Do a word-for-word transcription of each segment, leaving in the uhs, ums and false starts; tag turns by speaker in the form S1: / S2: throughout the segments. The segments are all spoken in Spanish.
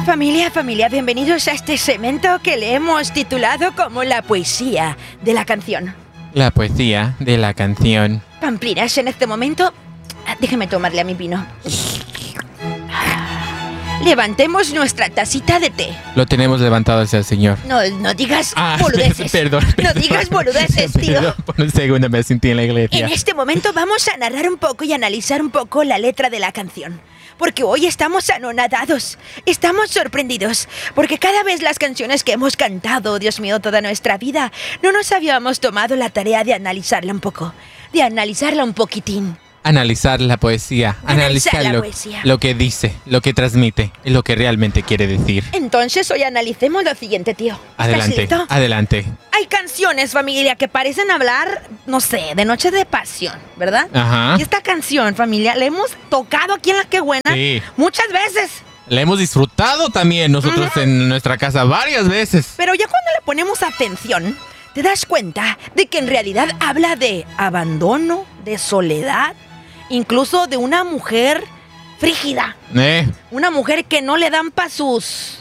S1: Familia, familia, bienvenidos a este segmento que le hemos titulado como la poesía de la canción.
S2: La poesía de la canción.
S1: Pamplinas, en este momento, déjeme tomarle a mi vino. Levantemos nuestra tacita de té.
S2: Lo tenemos levantado hacia el señor.
S1: No, no digas
S2: ah,
S1: boludeces.
S2: Perdón, perdón.
S1: No digas boludeces, tío.
S2: Perdón, por un segundo me sentí en la iglesia.
S1: En este momento vamos a narrar un poco y analizar un poco la letra de la canción. Porque hoy estamos anonadados, estamos sorprendidos, porque cada vez las canciones que hemos cantado, Dios mío, toda nuestra vida, no nos habíamos tomado la tarea de analizarla un poco, de analizarla un poquitín.
S2: Analizar la poesía,
S1: Analizar
S2: analizar
S1: la
S2: lo,
S1: poesía.
S2: lo que dice, lo que transmite, lo que realmente quiere decir.
S1: Entonces hoy analicemos lo siguiente, tío. ¿Estás
S2: Adelante,
S1: listo?
S2: adelante.
S1: Hay canciones, familia, que parecen hablar, no sé, de noche de pasión, ¿verdad?
S2: Ajá.
S1: Y esta canción, familia, la hemos tocado aquí en La Que Buena
S2: Sí.
S1: muchas veces.
S2: La hemos disfrutado también nosotros uh-huh. en nuestra casa varias veces.
S1: Pero ya cuando le ponemos atención, te das cuenta de que en realidad habla de abandono, de soledad, incluso de una mujer frígida.
S2: Eh.
S1: Una mujer que no le dan pa' sus...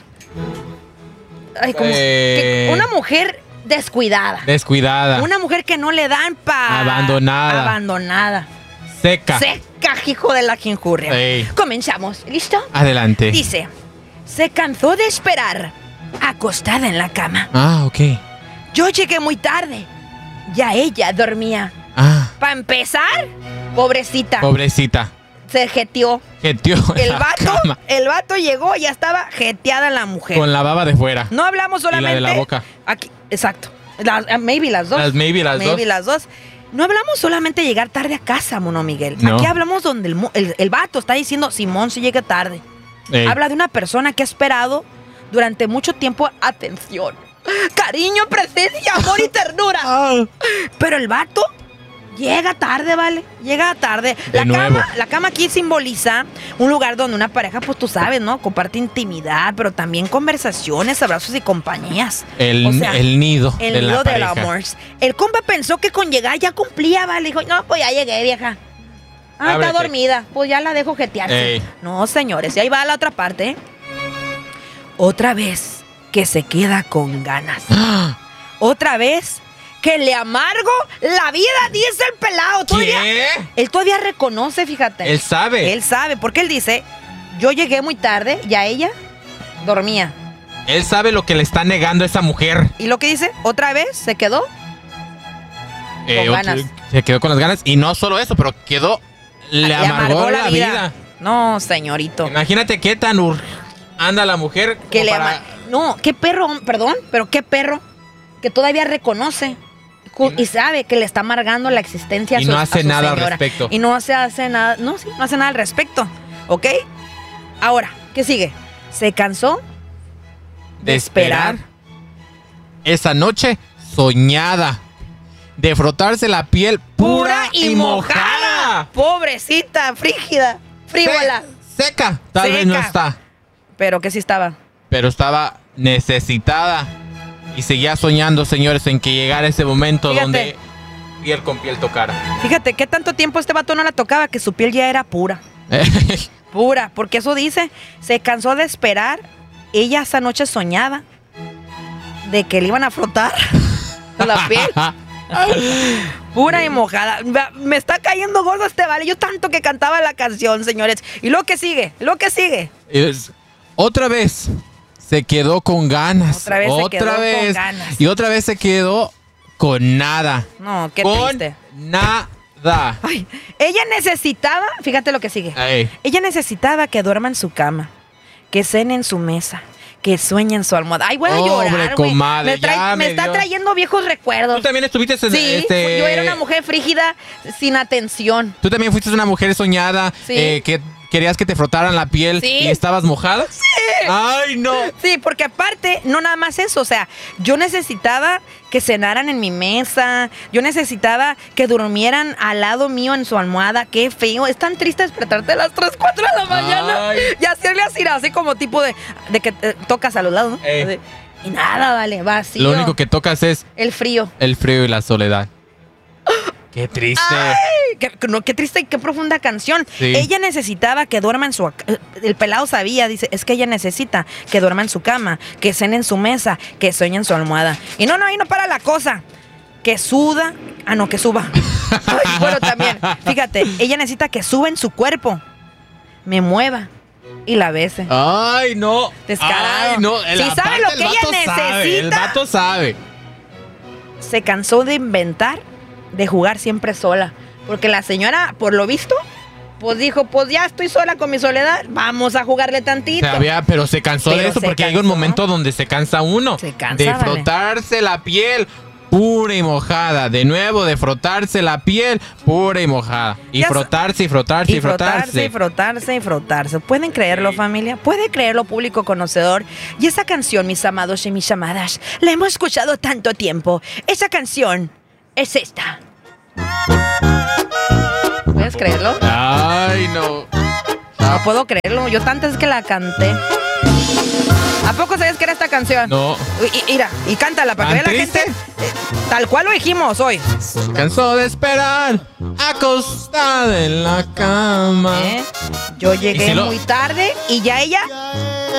S1: Ay, ¿cómo?
S2: Eh.
S1: Que- una mujer descuidada.
S2: Descuidada.
S1: Una mujer que no le dan pa...
S2: Abandonada.
S1: Abandonada.
S2: Seca.
S1: Seca, hijo de la quinjurria.
S2: Ey.
S1: Comenzamos. ¿Listo?
S2: Adelante.
S1: Dice, se cansó de esperar, acostada en la cama.
S2: Ah, ok.
S1: Yo llegué muy tarde. Ya ella dormía.
S2: Ah,
S1: Para empezar, pobrecita,
S2: pobrecita.
S1: se jeteó.
S2: Jeteó en
S1: El
S2: la
S1: vato,
S2: cama.
S1: el vato llegó y ya estaba jeteada la mujer.
S2: Con la baba de fuera.
S1: No hablamos solamente...
S2: Y la de la boca.
S1: Aquí, exacto. Las- eh, maybe las dos.
S2: Las maybe las
S1: Maybe
S2: dos.
S1: las dos. No hablamos solamente de llegar tarde a casa, Mono Miguel.
S2: No.
S1: Aquí hablamos donde el, mu- el, el vato está diciendo, Simón, si llega tarde.
S2: Ey.
S1: Habla de una persona que ha esperado durante mucho tiempo atención, cariño, presencia, amor y ternura.
S2: Ah.
S1: Pero el vato llega tarde, ¿vale? Llega tarde.
S2: De
S1: La
S2: nuevo.
S1: cama, la cama aquí simboliza un lugar donde una pareja, pues tú sabes, ¿no? Comparte intimidad, pero también conversaciones, abrazos y compañías.
S2: El,
S1: O sea,
S2: el nido
S1: El
S2: de
S1: nido
S2: la
S1: del
S2: pareja.
S1: amor. El compa pensó que con llegar ya cumplía, ¿vale? Dijo, no, pues ya llegué, vieja. Ah,
S2: Ábrete.
S1: está dormida. Pues ya la dejo jetearse.
S2: Ey.
S1: No, señores, y ahí va la otra parte, ¿eh? Otra vez que se queda con ganas.
S2: Ah,
S1: Otra vez que le amargo la vida, dice el pelado. Todavía,
S2: ¿qué?
S1: él todavía reconoce, fíjate.
S2: Él sabe.
S1: Él sabe, porque él dice, yo llegué muy tarde, ya ella dormía.
S2: Él sabe lo que le está negando a esa mujer.
S1: Y lo que dice, otra vez se quedó.
S2: Eh,
S1: Con
S2: otro-
S1: ganas.
S2: Se quedó con las ganas. Y no solo eso, pero quedó. Le, amargó, la vida.
S1: No, señorito.
S2: Imagínate qué tan ur- anda la mujer.
S1: Que
S2: como
S1: le
S2: para-
S1: ama- No, qué perro, perdón, pero qué perro que todavía reconoce cu- y sabe que le está amargando la existencia a
S2: Y
S1: su,
S2: no
S1: a
S2: hace
S1: su
S2: nada al
S1: señora.
S2: respecto.
S1: Y no se hace nada, no, sí, no hace nada al respecto, ¿ok? Ahora, ¿qué sigue? Se cansó
S2: de esperar esa noche soñada, de frotarse la piel pura, y mojada,
S1: Pobrecita, frígida, frívola.
S2: Se- seca, tal vez no
S1: Seca.
S2: está,
S1: Pero que sí estaba.
S2: pero estaba necesitada y seguía soñando, señores, en que llegara ese momento
S1: Fíjate.
S2: donde piel con piel tocara.
S1: Fíjate qué tanto tiempo este vato no la tocaba que su piel ya era pura. Pura, porque eso dice, se cansó de esperar. Ella esa noche soñaba de que le iban a frotar la piel. Pura y mojada. Me- Me está cayendo gordo este vale. Yo tanto que cantaba la canción, señores. Y lo que sigue, lo que sigue.
S2: Es- otra vez se quedó con ganas.
S1: Otra vez se
S2: otra
S1: quedó con
S2: vez.
S1: ganas.
S2: Y otra vez se quedó con nada.
S1: No, qué
S2: con
S1: triste.
S2: nada.
S1: Ay, ella necesitaba, fíjate lo que sigue.
S2: Ey.
S1: Ella necesitaba que duerma en su cama, que cene en su mesa, que sueñe en su almohada. Ay, voy a
S2: Pobre
S1: llorar, güey.
S2: comadre,
S1: Me, trae-
S2: ya
S1: me
S2: me
S1: está
S2: dio.
S1: trayendo viejos recuerdos.
S2: Tú también estuviste en
S1: Sí,
S2: este.
S1: yo era una mujer frígida sin atención.
S2: Tú también fuiste una mujer soñada.
S1: Sí.
S2: eh, que querías que te frotaran la piel
S1: Sí.
S2: y estabas mojada. Sí. Ay, no.
S1: Sí, porque aparte, no nada más eso, o sea, yo necesitaba que cenaran en mi mesa, yo necesitaba que durmieran al lado mío en su almohada, qué feo, es tan triste despertarte a las tres, cuatro de la mañana
S2: Ay.
S1: y hacerle así, así como tipo de, de que eh, tocas a los lados, ¿no?
S2: Ey.
S1: Así. Y nada, vale, vacío.
S2: Lo único que tocas es
S1: El frío.
S2: el frío y la soledad. Qué triste.
S1: Ay, qué, no, qué triste y qué profunda canción. Sí. Ella necesitaba que duerma en su... El pelado sabía, dice, es que ella necesita que duerma en su cama, que cene en su mesa, que sueñe en su almohada. Y no, no, ahí no para la cosa. Que suda... Ah, no, que suba. Ay, bueno, también. Fíjate, ella necesita que suba en su cuerpo, me mueva y la bese.
S2: Ay, no.
S1: Descarado.
S2: Ay, no.
S1: Si sabe lo que ella necesita.
S2: Sabe, el vato sabe.
S1: Se cansó de inventar, de jugar siempre sola. Porque la señora, por lo visto, pues dijo, pues ya estoy sola con mi soledad, vamos a jugarle tantito.
S2: Sabía, pero se cansó pero de eso porque cansó. Llega un momento donde se cansa uno.
S1: Se cansa,
S2: de frotarse vale. la piel pura y mojada. De nuevo, de frotarse la piel pura y mojada. Y ya frotarse y frotarse y, y frotarse.
S1: frotarse. Y frotarse y frotarse. ¿Pueden creerlo, sí. familia? ¿Puede creerlo, público conocedor? Y esa canción, mis amados y mis amadas, la hemos escuchado tanto tiempo. Esa canción es esta. ¿Puedes creerlo?
S2: Ay, no.
S1: No puedo creerlo. Yo tantas veces que la canté. ¿A poco sabes que era esta canción?
S2: No.
S1: Y, mira, y cántala para que vea la gente. Eh, tal cual lo dijimos hoy.
S2: Se cansó de esperar, acostada en la cama.
S1: ¿Eh? Yo llegué si lo... muy tarde y ya ella